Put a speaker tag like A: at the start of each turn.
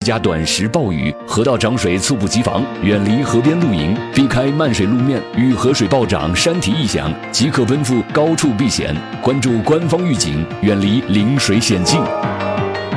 A: 加短时暴雨，河道涨水猝不及防，远离河边露营，避开漫水路面与河水暴涨、山体异响，即可奔赴高处避险。关注官方预警，远离临水险境。